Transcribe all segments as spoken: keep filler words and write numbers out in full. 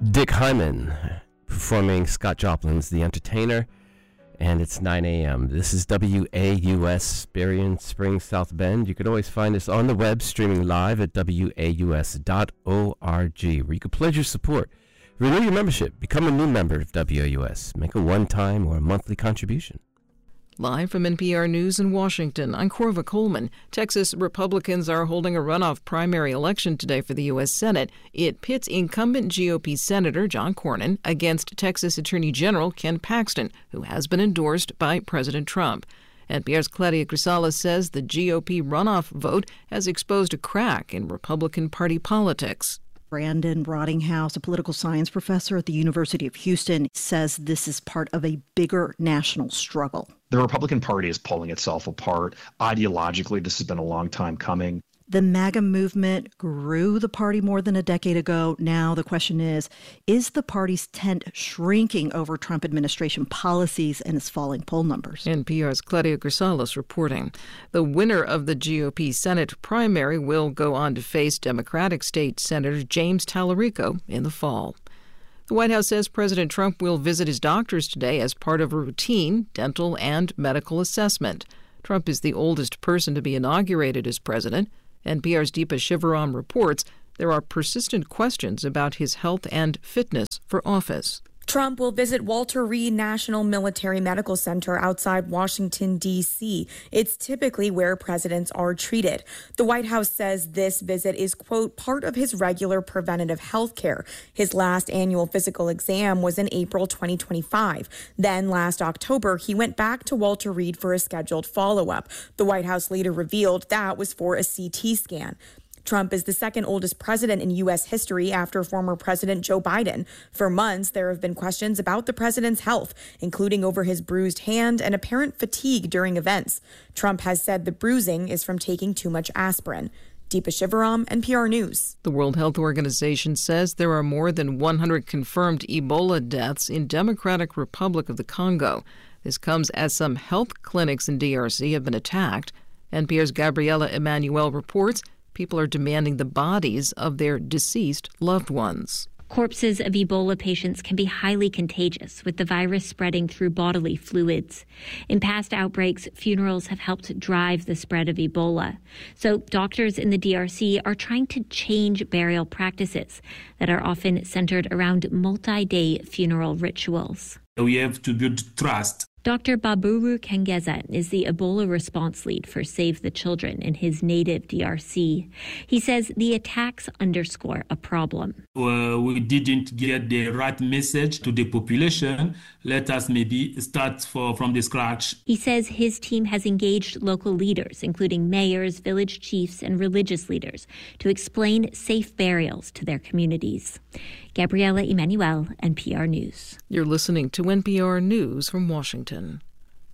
Dick Hyman performing Scott Joplin's The Entertainer, and it's nine a.m. This is W A U S, Berrien Springs, South Bend. You can always find us on the web, streaming live at W A U S dot org, where you can pledge your support, renew your membership, become a new member of W A U S, make a one-time or a monthly contribution. Live from N P R News in Washington, I'm Corva Coleman. Texas Republicans are holding a runoff primary election today for the U S Senate. It pits incumbent G O P Senator John Cornyn against Texas Attorney General Ken Paxton, who has been endorsed by President Trump. N P R's Claudia Grisales says the G O P runoff vote has exposed a crack in Republican Party politics. Brandon Rottinghouse, a political science professor at the University of Houston, says this is part of a bigger national struggle. The Republican Party is pulling itself apart. Ideologically, this has been a long time coming. The MAGA movement grew the party more than a decade ago. Now the question is, is the party's tent shrinking over Trump administration policies and its falling poll numbers? N P R's Claudia Grisales reporting. The winner of the G O P Senate primary will go on to face Democratic State Senator James Tallarico in the fall. The White House says President Trump will visit his doctors today as part of a routine dental and medical assessment. Trump is the oldest person to be inaugurated as president. N P R's Deepa Shivaram reports there are persistent questions about his health and fitness for office. Trump will visit Walter Reed National Military Medical Center outside Washington, D C. It's typically where presidents are treated. The White House says this visit is, quote, part of his regular preventative health care. His last annual physical exam was in April twenty twenty-five. Then last October, he went back to Walter Reed for a scheduled follow-up. The White House later revealed that was for a C T scan. Trump is the second oldest president in U S history after former President Joe Biden. For months, there have been questions about the president's health, including over his bruised hand and apparent fatigue during events. Trump has said the bruising is from taking too much aspirin. Deepa Shivaram, N P R News. The World Health Organization says there are more than one hundred confirmed Ebola deaths in Democratic Republic of the Congo. This comes as some health clinics in D R C have been attacked. N P R's Gabriela Emanuel reports people are demanding the bodies of their deceased loved ones. Corpses of Ebola patients can be highly contagious, with the virus spreading through bodily fluids. In past outbreaks, funerals have helped drive the spread of Ebola. So doctors in the D R C are trying to change burial practices that are often centered around multi-day funeral rituals. We have to build trust. Doctor Baburu Kengeza is the Ebola response lead for Save the Children in his native D R C. He says the attacks underscore a problem. Uh, we didn't get the right message to the population. Let us maybe start for, from the scratch. He says his team has engaged local leaders, including mayors, village chiefs, and religious leaders, to explain safe burials to their communities. Gabriela Emanuel, N P R News. You're listening to N P R News from Washington.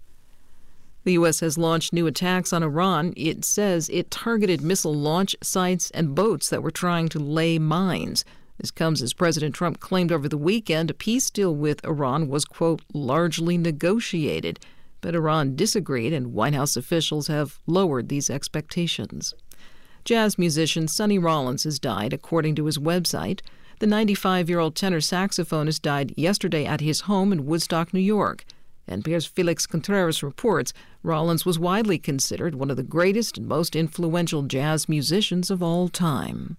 The U S has launched new attacks on Iran. It says it targeted missile launch sites and boats that were trying to lay mines. This comes as President Trump claimed over the weekend a peace deal with Iran was, quote, largely negotiated. But Iran disagreed, and White House officials have lowered these expectations. Jazz musician Sonny Rollins has died, according to his website. The ninety-five-year-old tenor saxophonist died yesterday at his home in Woodstock, New York. N P R's Felix Contreras reports Rollins was widely considered one of the greatest and most influential jazz musicians of all time.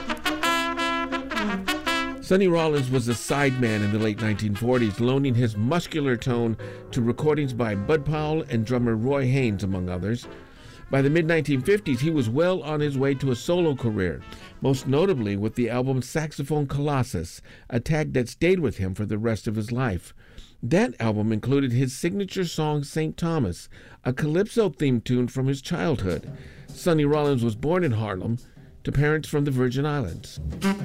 Sonny Rollins was a sideman in the late nineteen forties, loaning his muscular tone to recordings by Bud Powell and drummer Roy Haynes, among others. By the mid nineteen fifties, he was well on his way to a solo career, most notably with the album Saxophone Colossus, a tag that stayed with him for the rest of his life. That album included his signature song Saint Thomas, a calypso-themed tune from his childhood. Sonny Rollins was born in Harlem to parents from the Virgin Islands.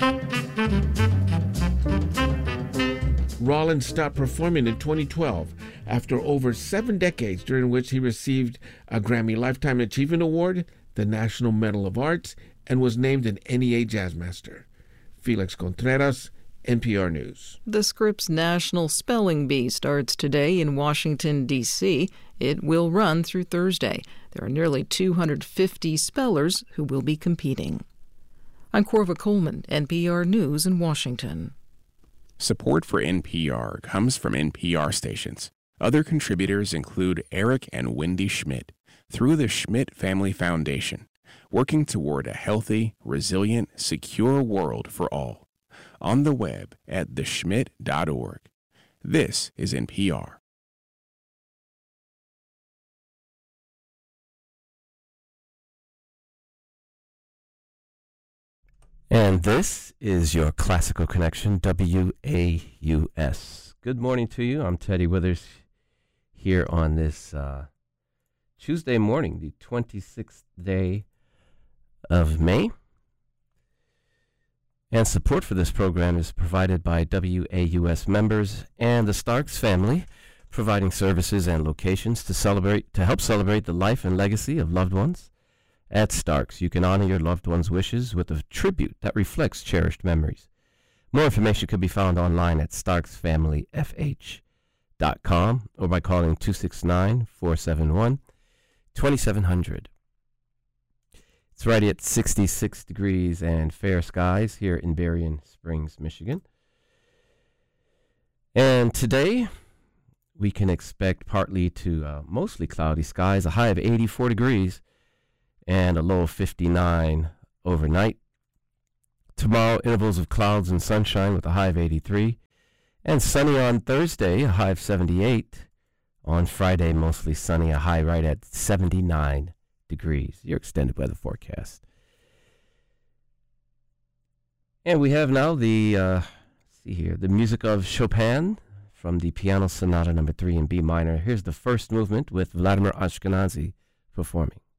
Rollins stopped performing in twenty twelve after over seven decades during which he received a Grammy Lifetime Achievement Award, the National Medal of Arts, and was named an N E A Jazzmaster. Felix Contreras, N P R News. The Scripps National Spelling Bee starts today in Washington, D C It will run through Thursday. There are nearly two hundred fifty spellers who will be competing. I'm Corva Coleman, N P R News in Washington. Support for N P R comes from N P R stations. Other contributors include Eric and Wendy Schmidt through the Schmidt Family Foundation, working toward a healthy, resilient, secure world for all. On the web at the schmidt dot org. This is N P R. And this is your Classical Connection, W A U S. Good morning to you. I'm Teddy Withers here on this uh, Tuesday morning, the twenty-sixth day of May. And support for this program is provided by W A U S members and the Starks family, providing services and locations to celebrate to help celebrate the life and legacy of loved ones. At Starks, you can honor your loved one's wishes with a tribute that reflects cherished memories. More information can be found online at starks family f h dot com or by calling two six nine, four seven one, two seven zero zero. It's right at sixty-six degrees and fair skies here in Berrien Springs, Michigan. And today, we can expect partly to uh, mostly cloudy skies, a high of eighty-four degrees, and a low of fifty-nine overnight. Tomorrow, intervals of clouds and sunshine with a high of eighty-three. And sunny on Thursday, a high of seventy-eight. On Friday, mostly sunny, a high right at seventy-nine degrees. Your extended weather forecast. And we have now the, uh, let's see here, the music of Chopin from the Piano Sonata number three in B minor. Here's the first movement with Vladimir Ashkenazy performing.